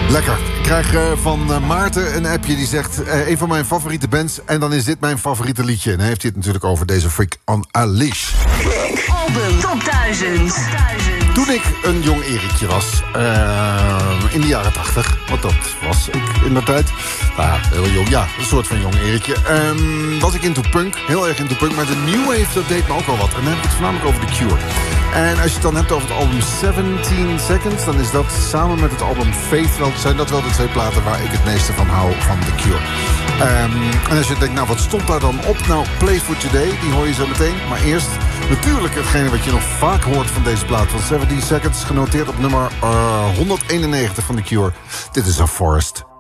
Lekker. Ik krijg van Maarten een appje die zegt... een van mijn favoriete bands en dan is dit mijn favoriete liedje. En dan heeft hij het natuurlijk over deze Freak on a Leash. Album Top 1000. Toen ik een jong Erikje was, in de jaren 80... want dat was ik in de tijd... Nou, heel jong, ja, een soort van jong Erikje... was ik into punk, heel erg into punk... maar de New Wave, dat deed me ook wel wat. En dan heb ik het voornamelijk over The Cure. En als je het dan hebt over het album 17 Seconds... dan is dat samen met het album Faith... zijn dat wel de twee platen waar ik het meeste van hou van The Cure. En als je denkt, nou, wat stond daar dan op? Nou, Play for Today, die hoor je zo meteen. Maar eerst natuurlijk hetgene wat je nog vaak hoort van deze plaat... van 17 Seconds, genoteerd op nummer 191 van The Cure. Dit is A Forest.